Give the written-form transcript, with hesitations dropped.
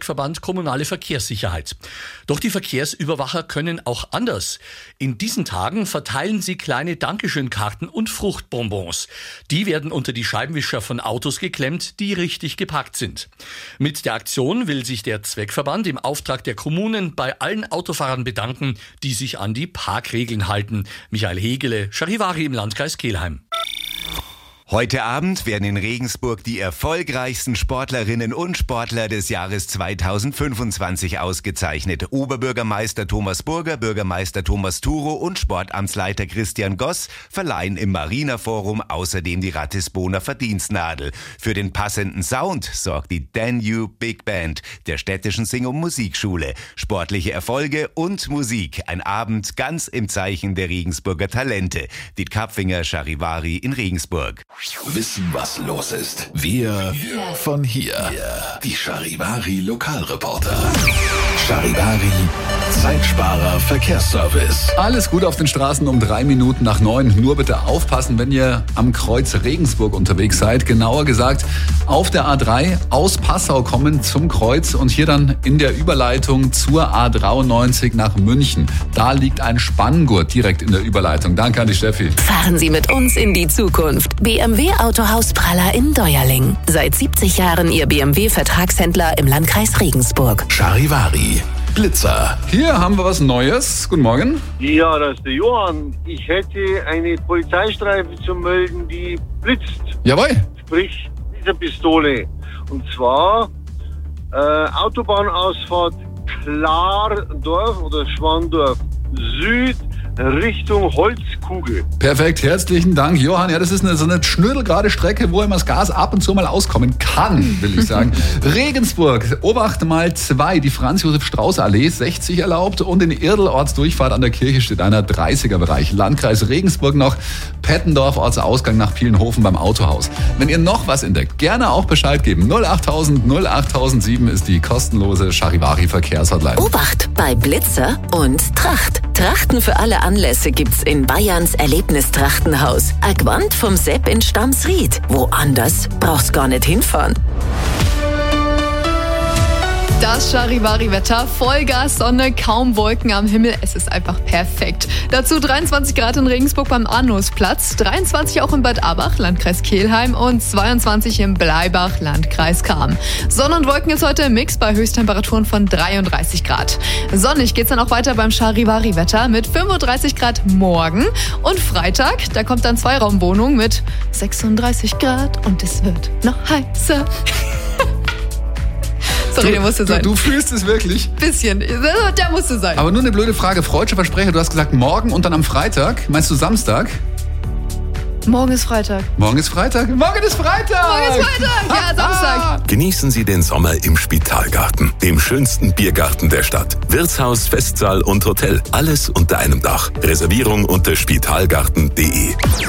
Zweckverband Kommunale Verkehrssicherheit. Doch die Verkehrsüberwacher können auch anders. In diesen Tagen verteilen sie kleine Dankeschönkarten und Fruchtbonbons. Die werden unter die Scheibenwischer von Autos geklemmt, die richtig geparkt sind. Mit der Aktion will sich der Zweckverband im Auftrag der Kommunen bei allen Autofahrern bedanken, die sich an die Parkregeln halten. Michael Hegele, Charivari im Landkreis Kelheim. Heute Abend werden in Regensburg die erfolgreichsten Sportlerinnen und Sportler des Jahres 2025 ausgezeichnet. Oberbürgermeister Thomas Burger, Bürgermeister Thomas Turo und Sportamtsleiter Christian Goss verleihen im Marina Forum außerdem die Ratisboner Verdienstnadel. Für den passenden Sound sorgt die Danube Big Band der städtischen Sing- und Musikschule. Sportliche Erfolge und Musik. Ein Abend ganz im Zeichen der Regensburger Talente. Diet Kapfinger, Charivari in Regensburg. Wissen, was los ist. Wir von hier. Die Charivari Lokalreporter. Charivari Zeitsparer Verkehrsservice. Alles gut auf den Straßen um 3 Minuten nach 9. Nur bitte aufpassen, wenn ihr am Kreuz Regensburg unterwegs seid. Genauer gesagt auf der A3 aus Passau kommen zum Kreuz und hier dann in der Überleitung zur A93 nach München. Da liegt ein Spanngurt direkt in der Überleitung. Danke an die Steffi. Fahren Sie mit uns in die Zukunft. BMW Autohaus Praller in Deuerling. Seit 70 Jahren Ihr BMW-Vertragshändler im Landkreis Regensburg. Charivari Blitzer. Hier haben wir was Neues. Guten Morgen. Ja, das ist der Johann. Ich hätte eine Polizeistreife zu melden, die blitzt. Jawohl. Sprich, diese Pistole. Und zwar Autobahnausfahrt Klardorf oder Schwandorf Süd Richtung Holzkugel. Perfekt, herzlichen Dank, Johann. Ja, das ist so eine schnürdelgerade Strecke, wo immer das Gas ab und zu mal auskommen kann, will ich sagen. Regensburg, Obacht mal 2, die Franz-Josef-Strauß-Allee, 60 erlaubt und in Irl-Ortsdurchfahrt an der Kirche steht einer 30er-Bereich. Landkreis Regensburg noch, Pettendorf, Ortsausgang nach Pielenhofen beim Autohaus. Wenn ihr noch was entdeckt, gerne auch Bescheid geben. 08000 08007 ist die kostenlose Charivari-Verkehrshotline. Obacht bei Blitzer und Tracht. Trachten für alle Anlässe gibt's in Bayerns Erlebnistrachtenhaus. Agwand vom Sepp in Stamsried. Woanders brauchst gar nicht hinfahren. Das Charivari-Wetter, Vollgas, Sonne, kaum Wolken am Himmel. Es ist einfach perfekt. Dazu 23 Grad in Regensburg beim Arnusplatz, 23 auch in Bad Abach, Landkreis Kelheim und 22 in Bleibach, Landkreis Cham. Sonne und Wolken ist heute im Mix bei Höchsttemperaturen von 33 Grad. Sonnig geht's dann auch weiter beim Charivari-Wetter mit 35 Grad morgen. Und Freitag, da kommt dann Zweiraumwohnung mit 36 Grad und es wird noch heißer. Sorry, der musste sein. Du fühlst es wirklich? Bisschen, der musste sein. Aber nur eine blöde Frage, freudscher Versprecher, du hast gesagt morgen und dann am Freitag. Meinst du Samstag? Morgen ist Freitag. Morgen ist Freitag. Morgen ist Freitag! Morgen ist Freitag! Ja, Samstag. Genießen Sie den Sommer im Spitalgarten, dem schönsten Biergarten der Stadt. Wirtshaus, Festsaal und Hotel, alles unter einem Dach. Reservierung unter spitalgarten.de.